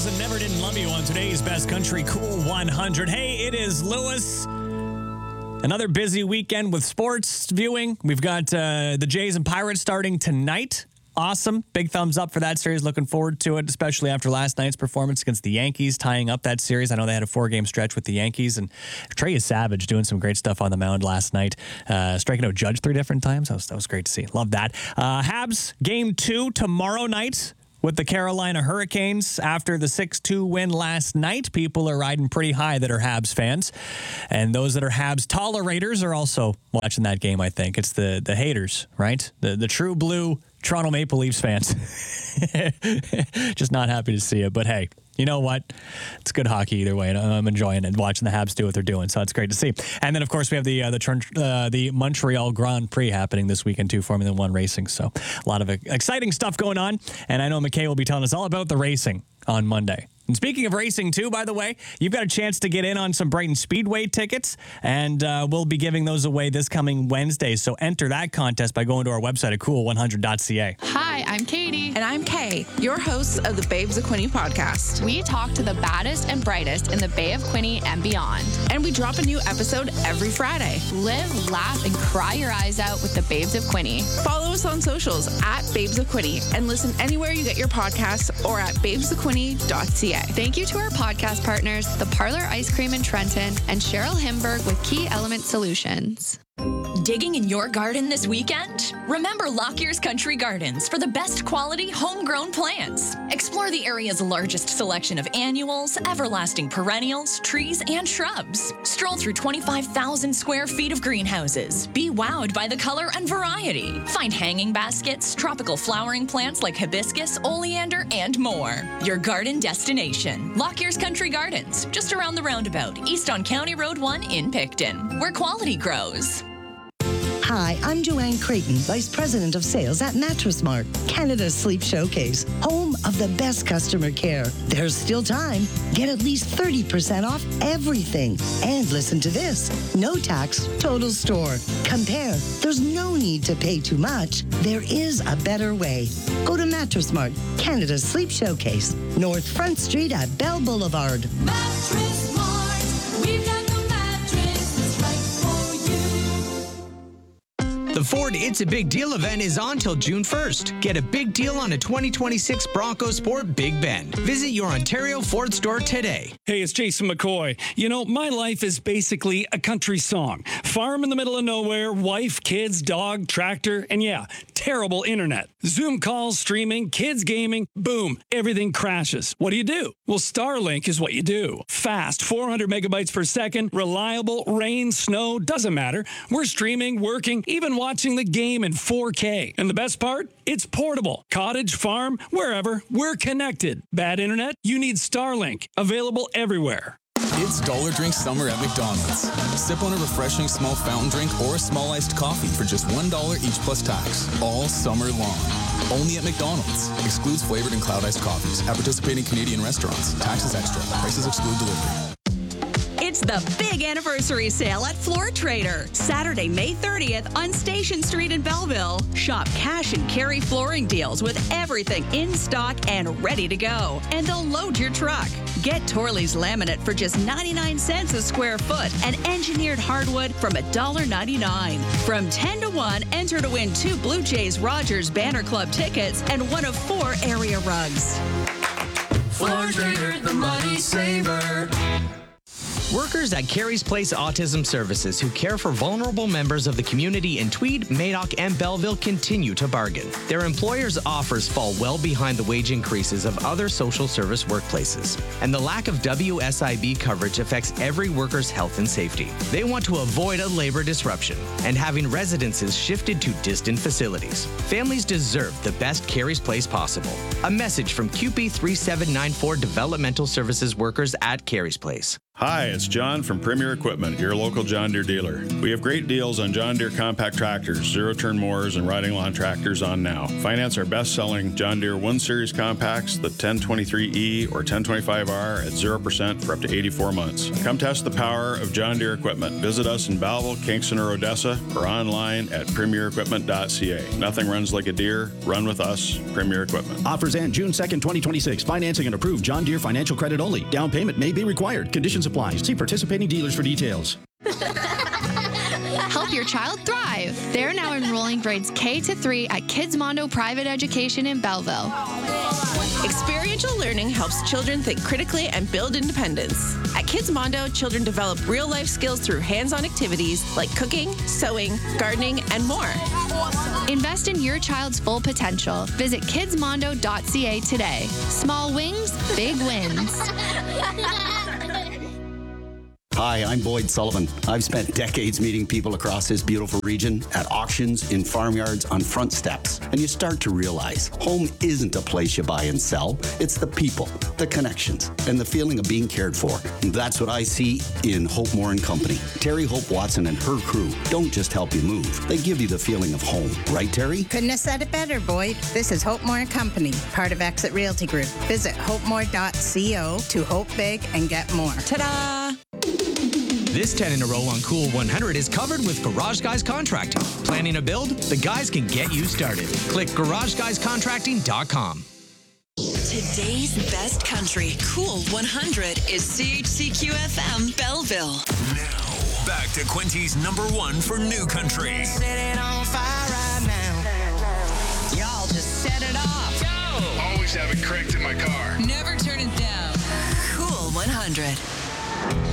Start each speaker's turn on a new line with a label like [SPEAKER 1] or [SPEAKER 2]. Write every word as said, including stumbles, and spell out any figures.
[SPEAKER 1] Beatles and Never Didn't Love You on today's Best Country Cool one hundred. Hey, it is Lewis. Another busy weekend with sports viewing. We've got uh, the Jays and Pirates starting tonight. Awesome. Big thumbs up for that series. Looking forward to it, especially after last night's performance against the Yankees, tying up that series. I know they had a four-game stretch with the Yankees, and Trey Savage doing some great stuff on the mound last night, uh, striking out Judge three different times. That was, that was great to see. Love that. Uh, Habs, game two tomorrow night with the Carolina Hurricanes. After the six two win last night, people are riding pretty high that are Habs fans. And those that are Habs tolerators are also watching that game, I think. It's the the haters, right? The the true blue Toronto Maple Leafs fans. Just not happy to see it. But hey, you know what? It's good hockey either way, and I'm enjoying it, watching the Habs do what they're doing. So it's great to see. And then, of course, we have the uh, the uh, the Montreal Grand Prix happening this weekend too, Formula One racing. So a lot of exciting stuff going on. And I know McKay will be telling us all about the racing on Monday. And speaking of racing, too, by the way, you've got a chance to get in on some Brighton Speedway tickets, and uh, we'll be giving those away this coming Wednesday. So enter that contest by going to our website at cool one hundred dot c a.
[SPEAKER 2] Hi, I'm Katie.
[SPEAKER 3] And I'm Kay, your hosts of the Babes of Quinte podcast.
[SPEAKER 2] We talk to the baddest and brightest in the Bay of Quinte and beyond.
[SPEAKER 3] And we drop a new episode every Friday.
[SPEAKER 2] Live, laugh, and cry your eyes out with the Babes of Quinte.
[SPEAKER 3] Follow us on socials at Babes of Quinte and listen anywhere you get your podcasts or at babes of quinte dot c a.
[SPEAKER 2] Thank you to our podcast partners, The Parlor Ice Cream in Trenton and Cheryl Himberg with Key Element Solutions.
[SPEAKER 4] Digging in your garden this weekend? Remember Lockyer's Country Gardens for the best quality homegrown plants. Explore the area's largest selection of annuals, everlasting perennials, trees, and shrubs. Stroll through twenty-five thousand square feet of greenhouses. Be wowed by the color and variety. Find hanging baskets, tropical flowering plants like hibiscus, oleander, and more. Your garden destination. Lockyer's Country Gardens, just around the roundabout, east on County Road one in Picton, where quality grows.
[SPEAKER 5] Hi, I'm Joanne Creighton, Vice President of Sales at Mattress Mart, Canada's sleep showcase, home of the best customer care. There's still time. Get at least thirty percent off everything. And listen to this. No tax, total store. Compare. There's no need to pay too much. There is a better way. Go to Mattress Mart, Canada's sleep showcase, North Front Street at Bell Boulevard.
[SPEAKER 6] Mattress Mart, we've got the mattress that's right for you.
[SPEAKER 7] The Ford It's a Big Deal event is on till June first. Get a big deal on a twenty twenty-six Bronco Sport Big Bend. Visit your Ontario Ford store today.
[SPEAKER 8] Hey, it's Jason McCoy. You know, my life is basically a country song. Farm in the middle of nowhere, wife, kids, dog, tractor, and yeah, terrible internet. Zoom calls, streaming, kids gaming, boom, everything crashes. What do you do? Well, Starlink is what you do. Fast, four hundred megabytes per second, reliable, rain, snow, doesn't matter. We're streaming, working, even watching the game in four K. And the best part? It's portable. Cottage, farm, wherever, we're connected. Bad internet? You need Starlink. Available everywhere.
[SPEAKER 9] It's Dollar Drink Summer at McDonald's. Sip on a refreshing small fountain drink or a small iced coffee for just one dollar each plus tax. All summer long. Only at McDonald's. Excludes flavored and cloud iced coffees. At participating Canadian restaurants. Taxes extra. Prices exclude delivery.
[SPEAKER 10] It's the big anniversary sale at Floor Trader. Saturday, May thirtieth on Station Street in Belleville. Shop cash and carry flooring deals with everything in stock and ready to go. And they'll load your truck. Get Torley's laminate for just ninety-nine cents a square foot and engineered hardwood from one dollar ninety-nine. From ten to one, enter to win two Blue Jays Rogers Banner Club tickets and one of four area rugs.
[SPEAKER 6] Floor Trader, the money saver.
[SPEAKER 7] Workers at Carey's Place Autism Services who care for vulnerable members of the community in Tweed, Madoc, and Belleville continue to bargain. Their employers' offers fall well behind the wage increases of other social service workplaces, and the lack of W S I B coverage affects every worker's health and safety. They want to avoid a labor disruption and having residences shifted to distant facilities. Families deserve the best Carey's Place possible. A message from Q P three seven nine four Developmental Services Workers at Carey's Place.
[SPEAKER 11] Hi, it's John from Premier Equipment, your local John Deere dealer. We have great deals on John Deere compact tractors, zero-turn mowers, and riding lawn tractors on now. Finance our best-selling John Deere one series compacts, the ten twenty-three E or ten twenty-five R at zero percent for up to eighty-four months. Come test the power of John Deere equipment. Visit us in Belleville, Kingston, or Odessa, or online at premier equipment dot c a. Nothing runs like a Deere. Run with us, Premier Equipment.
[SPEAKER 12] Offers end June second, twenty twenty-six. Financing and approved John Deere financial credit only. Down payment may be required. Conditions apply. See participating dealers for details.
[SPEAKER 2] Help your child thrive. They're now enrolling grades K to three at Kids Mondo Private Education in Belleville.
[SPEAKER 3] Experiential learning helps children think critically and build independence. At Kids Mondo, children develop real-life skills through hands-on activities like cooking, sewing, gardening, and more.
[SPEAKER 2] Invest in your child's full potential. Visit kids mondo dot c a today. Small wings, big wins.
[SPEAKER 13] Hi, I'm Boyd Sullivan. I've spent decades meeting people across this beautiful region at auctions, in farmyards, on front steps. And you start to realize home isn't a place you buy and sell. It's the people, the connections, and the feeling of being cared for. And that's what I see in Hope Moore and Company. Terry Hope Watson and her crew don't just help you move. They give you the feeling of home. Right, Terry?
[SPEAKER 14] Couldn't have said it better, Boyd. This is Hope Moore and Company, part of Exit Realty Group. Visit hope more dot co to hope big and get more.
[SPEAKER 3] Ta-da!
[SPEAKER 7] This ten in a row on Cool one hundred is covered with Garage Guys Contracting. Planning a build? The guys can get you started. Click garage guys contracting dot com.
[SPEAKER 15] Today's best country, Cool one hundred, is C H C Q F M Belleville.
[SPEAKER 16] Now, back to Quincy's number one for new country.
[SPEAKER 17] Set it on fire right now. Y'all just set it off.
[SPEAKER 18] Go! Always have it cranked in my car.
[SPEAKER 15] Never turn it down. Cool one hundred.